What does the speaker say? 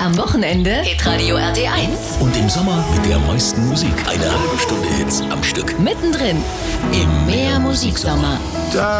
Am Wochenende Hitradio RT1. Und im Sommer mit der meisten Musik. Eine halbe Stunde Hits am Stück. Mittendrin im Mehr Musiksommer.